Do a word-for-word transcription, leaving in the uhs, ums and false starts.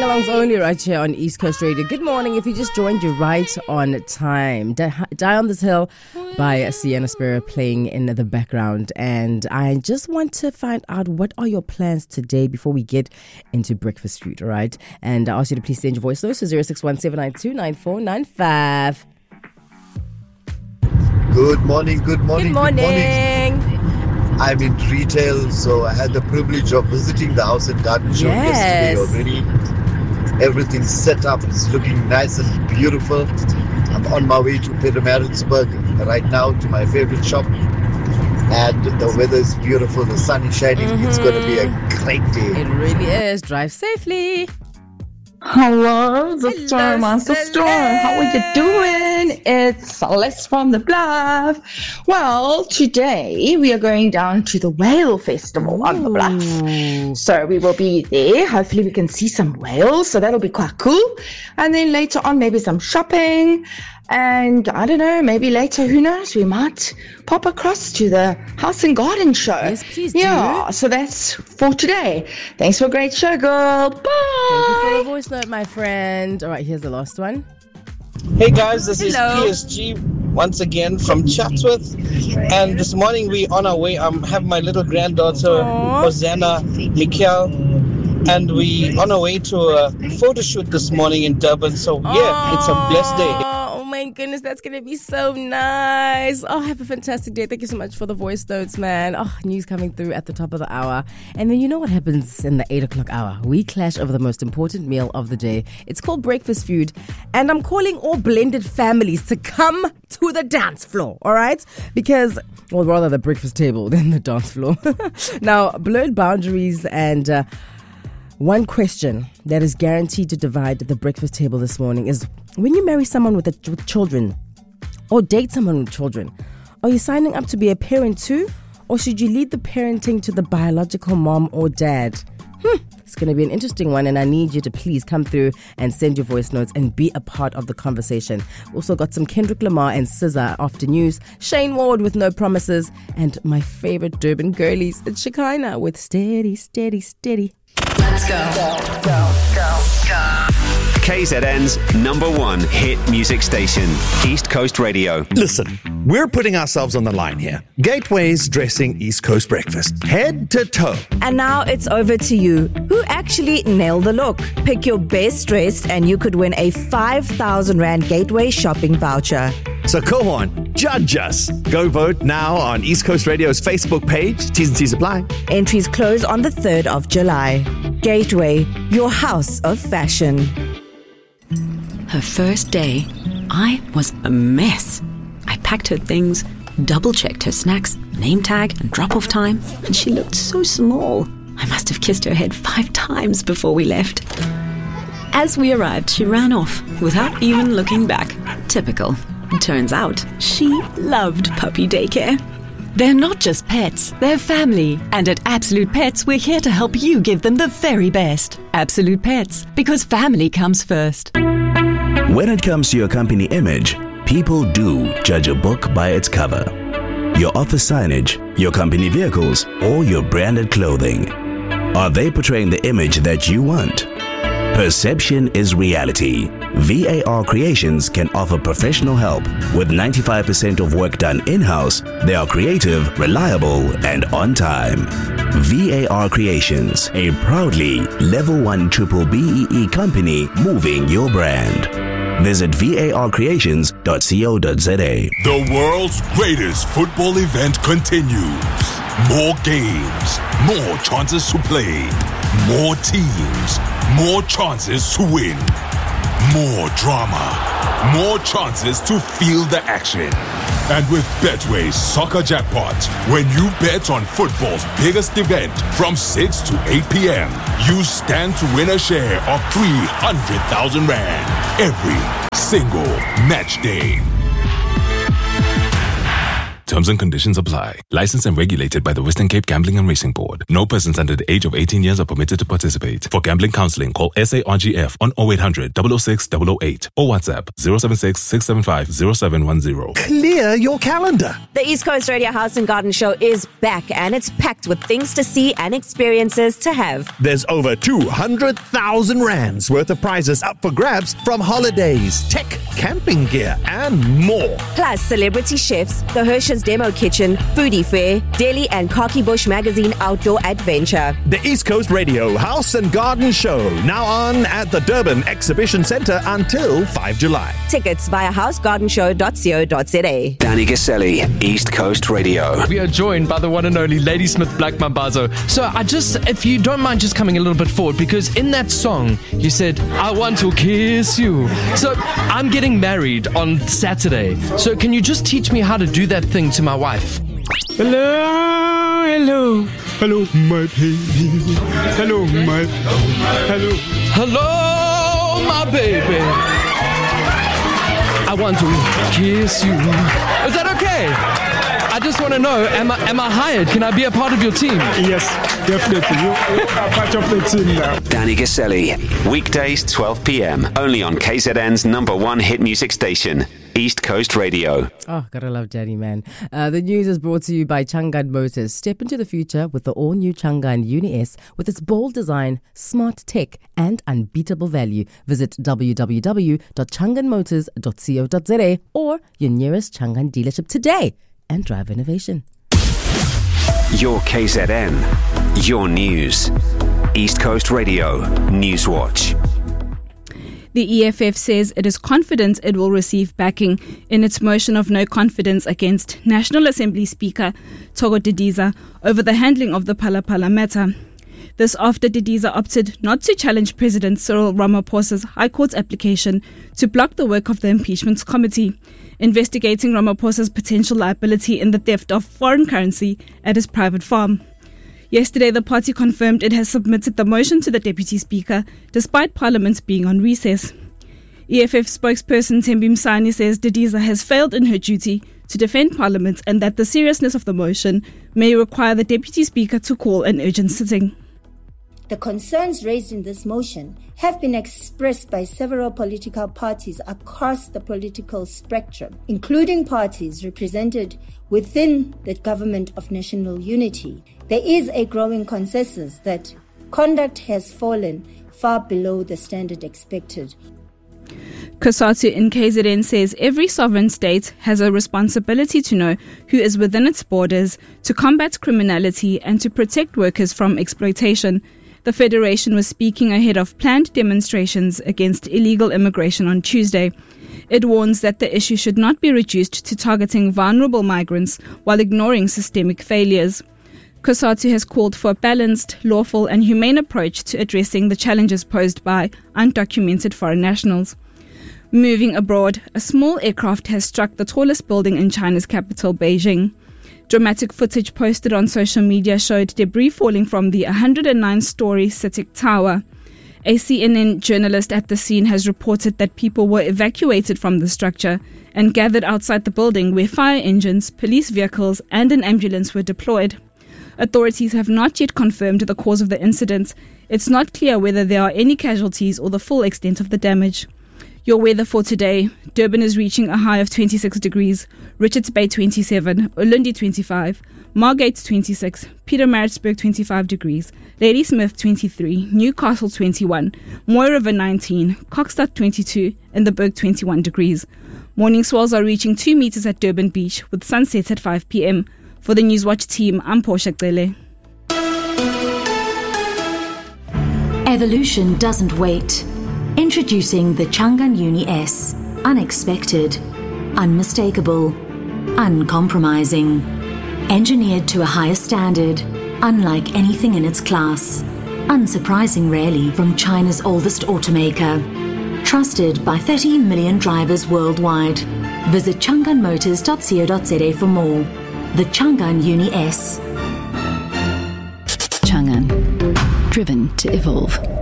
Sing-alongs only right here on East Coast Radio. Good morning. If you just joined, you're right on time. Die, Die on This Hill by Sienna Spira playing in the background. And I just want to find out, what are your plans today before we get into breakfast food, all right? And I ask you to please send your voice notes to zero six one seven nine two nine four nine five. Good morning, good morning, Good morning. Good morning. I'm in retail, so I had the privilege of visiting the House and Garden Show Yes. yesterday already. Everything's set up, it's looking nice and beautiful. I'm on my way to Pietermaritzburg right now to my favorite shop. And the weather is beautiful, the sun is shining. Mm-hmm. It's going to be a great day. It really is. Drive safely. Hello, the Hello, Storm Monster Storm. How are you doing? It's Celeste from the Bluff. Well, today we are going down to the Whale Festival Ooh. on the Bluff. So we will be there. Hopefully we can see some whales. So that'll be quite cool. And then later on, maybe some shopping. And I don't know, maybe later, who knows, we might pop across to the House and Garden Show. Yes, please yeah, do. So that's for today. Thanks for a great show, girl. Bye. Thank you for the voice note, my friend. All right, here's the last one. Hey guys, this Hello. is P S G once again from Chatsworth. And this morning we on our way. I um, have my little granddaughter, Aww. Hosanna Mikhail. And we on our way to a photo shoot this morning in Durban. So yeah, it's a blessed day. Oh my goodness, that's going to be so nice. Oh, have a fantastic day. Thank you so much for the voice notes, man. Oh, news coming through at the top of the hour. And then you know what happens in the eight o'clock hour? We clash over the most important meal of the day. It's called breakfast food. And I'm calling all blended families to come to the dance floor, all right? Because, well, rather the breakfast table than the dance floor. Now, blurred boundaries and... Uh, One question that is guaranteed to divide the breakfast table this morning is, when you marry someone with, a, with children or date someone with children, are you signing up to be a parent too? Or should you lead the parenting to the biological mom or dad? Hmm, it's going to be an interesting one, and I need you to please come through and send your voice notes and be a part of the conversation. Also got some Kendrick Lamar and S Z A after news, Shane Ward with No Promises, and my favorite Durban girlies, it's Shekinah with Steady, Steady, Steady. Let's go. Go, go, go, go. K Z N's number one hit music station, East Coast Radio. Listen, we're putting ourselves on the line here. Gateway's dressing East Coast breakfast, head to toe. And now it's over to you. Who actually nailed the look? Pick your best dressed and you could win a five thousand rand Gateway shopping voucher. So go on, judge us. Go vote now on East Coast Radio's Facebook page. T's and C's apply. Entries close on the third of July. Gateway, your house of fashion. Her first day, I was a mess. I packed her things, double-checked her snacks, name tag and drop-off time, and she looked so small. I must have kissed her head five times before we left. As we arrived, she ran off without even looking back. Typical. Turns out, she loved puppy daycare. They're not just pets, they're family. And at Absolute Pets, we're here to help you give them the very best. Absolute Pets, because family comes first. When it comes to your company image, people do judge a book by its cover. Your office signage, your company vehicles, or your branded clothing. Are they portraying the image that you want? Perception is reality. V A R Creations can offer professional help. With ninety-five percent of work done in-house, they are creative, reliable, and on time. V A R Creations, a proudly level one triple B E E company moving your brand. Visit V A R creations dot co dot z a. The world's greatest football event continues. More games, more chances to play, more teams, more chances to win, more drama, more chances to feel the action. And with Betway's Soccer Jackpot, when you bet on football's biggest event from six to eight p.m., you stand to win a share of three hundred thousand rand every single match day. Terms and conditions apply. Licensed and regulated by the Western Cape Gambling and Racing Board. No persons under the age of eighteen years are permitted to participate. For gambling counseling, call S A R G F on oh eight hundred, double oh six, double oh eight or WhatsApp zero seven six, six seven five, zero seven one zero. Clear your calendar. The East Coast Radio House and Garden Show is back, and it's packed with things to see and experiences to have. There's over two hundred thousand rands worth of prizes up for grabs from holidays, tech, camping gear, and more. Plus, celebrity chefs, the Hershey's Demo Kitchen, Foodie Fair, Delhi and Khaki Bush Magazine Outdoor Adventure. The East Coast Radio House and Garden Show, now on at the Durban Exhibition Centre until the fifth of July. Tickets via house garden show dot co dot za. Danny Gaselli, East Coast Radio. We are joined by the one and only Ladysmith Black Mambazo. So I just, if you don't mind just coming a little bit forward, because in that song, you said, I want to kiss you. So I'm getting married on Saturday. So can you just teach me how to do that thing to my wife? Hello, hello, hello, my baby. Hello, my, hello. Hello, my baby. I want to kiss you. Is that okay? I just want to know, am I am I hired? Can I be a part of your team? Yes, definitely. You are part of the team now. Danny Gaselli, weekdays twelve p.m. only on K Z N's number one hit music station, East Coast Radio. Oh, gotta love Danny, man. Uh, the news is brought to you by Chang'an Motors. Step into the future with the all-new Chang'an Uni S with its bold design, smart tech, and unbeatable value. Visit w w w dot chang'an motors dot co dot za or your nearest Chang'an dealership today and drive innovation. Your K Z N, your news. East Coast Radio, Newswatch. The E F F says it is confident it will receive backing in its motion of no confidence against National Assembly Speaker Thoko Didiza over the handling of the Phala Phala matter. This after Didiza opted not to challenge President Cyril Ramaphosa's High Court application to block the work of the Impeachment Committee, investigating Ramaphosa's potential liability in the theft of foreign currency at his private farm. Yesterday, the party confirmed it has submitted the motion to the Deputy Speaker, despite Parliament being on recess. E F F spokesperson Thembi Msani says Didiza has failed in her duty to defend Parliament and that the seriousness of the motion may require the Deputy Speaker to call an urgent sitting. The concerns raised in this motion have been expressed by several political parties across the political spectrum, including parties represented within the Government of National Unity. There is a growing consensus that conduct has fallen far below the standard expected. Cosatu in K Z N says every sovereign state has a responsibility to know who is within its borders, to combat criminality and to protect workers from exploitation. The Federation was speaking ahead of planned demonstrations against illegal immigration on Tuesday. It warns that the issue should not be reduced to targeting vulnerable migrants while ignoring systemic failures. Cosatu has called for a balanced, lawful and humane approach to addressing the challenges posed by undocumented foreign nationals. Moving abroad, a small aircraft has struck the tallest building in China's capital, Beijing. Dramatic footage posted on social media showed debris falling from the one hundred nine story CITIC Tower. A C N N journalist at the scene has reported that people were evacuated from the structure and gathered outside the building where fire engines, police vehicles and an ambulance were deployed. Authorities have not yet confirmed the cause of the incident. It's not clear whether there are any casualties or the full extent of the damage. Your weather for today: Durban is reaching a high of twenty-six degrees, Richards Bay twenty-seven, Ulundi twenty-five, Margate twenty-six, Pietermaritzburg twenty-five degrees, Ladysmith twenty-three, Newcastle twenty-one, Mooi River nineteen, Kokstad twenty-two, and the Berg twenty-one degrees. Morning swells are reaching two meters at Durban Beach with sunset at five p.m. For the Newswatch team, I'm Portia Gele. Evolution doesn't wait. Introducing the Chang'an Uni S. Unexpected, unmistakable, uncompromising. Engineered to a higher standard, unlike anything in its class. Unsurprising really from China's oldest automaker. Trusted by thirty million drivers worldwide. Visit chang'an motors dot co dot za for more. The Chang'an Uni S. Chang'an. Driven to evolve.